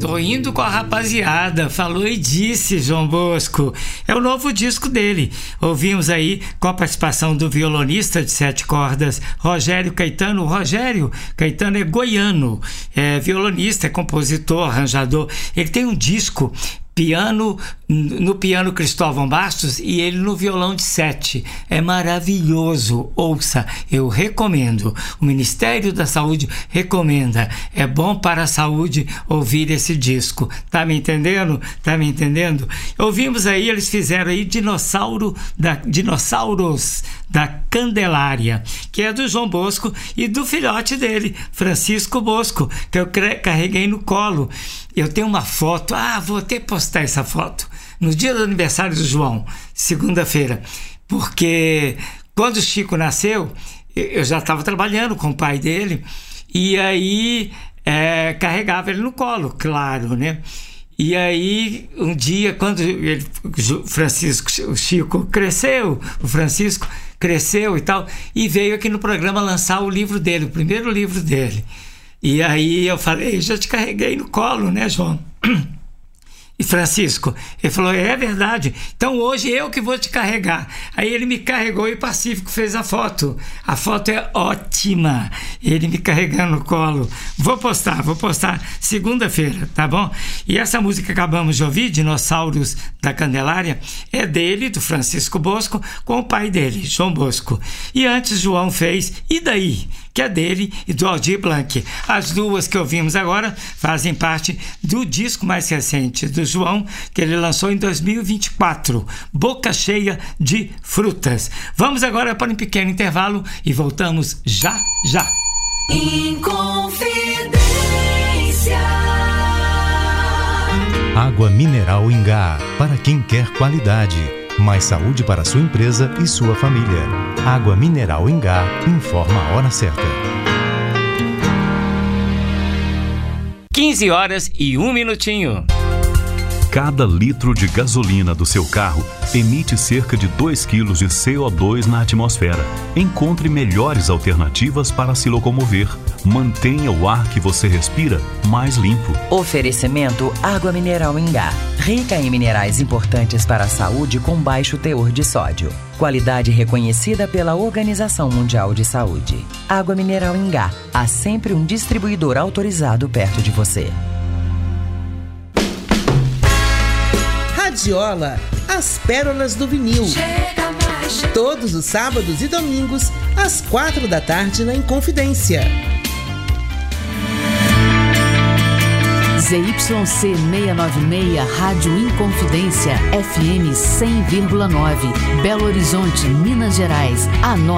Tô indo com a rapaziada, falou e disse, João Bosco. É o novo disco dele. Ouvimos aí com a participação do violonista de 7 cordas, Rogério Caetano. O Rogério Caetano é goiano, é violonista, é compositor, arranjador. Ele tem um disco no piano Cristóvão Bastos e ele no violão de 7. É maravilhoso, ouça, eu recomendo. O Ministério da Saúde recomenda. É bom para a saúde ouvir esse disco. Tá me entendendo? Tá me entendendo? Ouvimos aí, eles fizeram aí Dinossauros da Candelária, que é do João Bosco e do filhote dele, Francisco Bosco, que eu carreguei no colo. Eu tenho uma foto, vou até postar essa foto, no dia do aniversário do João, segunda-feira, porque quando o Chico nasceu, eu já estava trabalhando com o pai dele, e aí carregava ele no colo, claro, né? E aí, um dia, quando o Chico cresceu, o Francisco cresceu e tal, e veio aqui no programa lançar o livro dele, o primeiro livro dele. E aí eu falei, já te carreguei no colo, né, João? E Francisco, ele falou, é verdade, então hoje eu que vou te carregar. Aí ele me carregou e o Pacífico fez a foto. A foto é ótima, ele me carregando no colo. Vou postar segunda-feira, tá bom? E essa música que acabamos de ouvir, Dinossauros da Candelária, é dele, do Francisco Bosco, com o pai dele, João Bosco. E antes João fez E Daí?, que é dele e do Aldir Blanc. As duas que ouvimos agora fazem parte do disco mais recente do João, que ele lançou em 2024, Boca Cheia de Frutas. Vamos agora para um pequeno intervalo e voltamos já. Inconfidência. Água mineral Ingá, para quem quer qualidade. Mais saúde para sua empresa e sua família. Água mineral Ingá, informa a hora certa. 15h01. Cada litro de gasolina do seu carro emite cerca de 2 kg de CO2 na atmosfera. Encontre melhores alternativas para se locomover. Mantenha o ar que você respira mais limpo. Oferecimento Água Mineral Ingá. Rica em minerais importantes para a saúde com baixo teor de sódio. Qualidade reconhecida pela Organização Mundial de Saúde. Água Mineral Ingá. Há sempre um distribuidor autorizado perto de você. Radiola, as pérolas do vinil. Todos os sábados e domingos, às 4 da tarde na Inconfidência. ZYC 696, Rádio Inconfidência, FM 100,9, Belo Horizonte, Minas Gerais.